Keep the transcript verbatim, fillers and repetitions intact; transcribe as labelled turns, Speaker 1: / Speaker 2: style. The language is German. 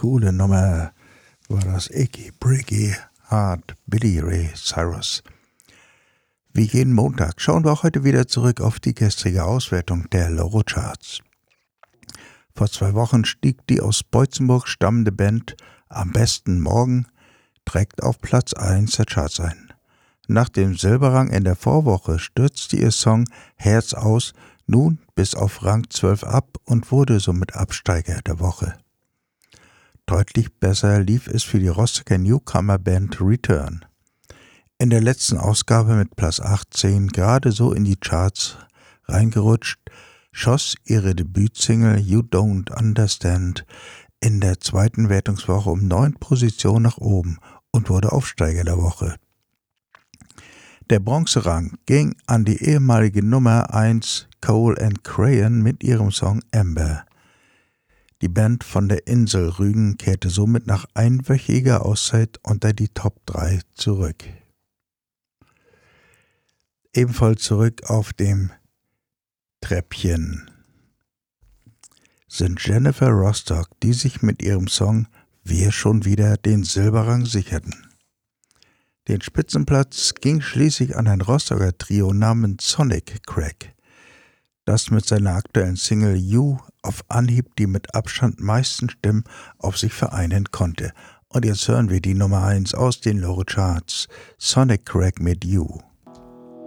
Speaker 1: coole Nummer war das Icky Bricky Hard Billy Ray Cyrus. Wie jeden Montag schauen wir auch heute wieder zurück auf die gestrige Auswertung der Loro-Charts. Vor zwei Wochen stieg die aus Boitzenburg stammende Band Am besten Morgen direkt auf Platz eins der Charts ein. Nach dem Silberrang in der Vorwoche stürzte ihr Song Herz aus nun bis auf Rang zwölf ab und wurde somit Absteiger der Woche. Deutlich besser lief es für die Rostocker Newcomer-Band Return. In der letzten Ausgabe mit Platz achtzehn gerade so in die Charts reingerutscht, schoss ihre Debütsingle You Don't Understand in der zweiten Wertungswoche um neun Positionen nach oben und wurde Aufsteiger der Woche. Der Bronzerang ging an die ehemalige Nummer eins Cole and Crayon mit ihrem Song Amber. Die Band von der Insel Rügen kehrte somit nach einwöchiger Auszeit unter die Top drei zurück. Ebenfalls zurück auf dem Treppchen sind Jennifer Rostock, die sich mit ihrem Song Wir schon wieder den Silberrang sicherten. Den Spitzenplatz ging schließlich an ein Rostocker Trio namens Sonic Crack, das mit seiner aktuellen Single You auf Anhieb die mit Abstand meisten Stimmen auf sich vereinen konnte. Und jetzt hören wir die Nummer eins aus den Loro-Charts, Sonic Crack mit You.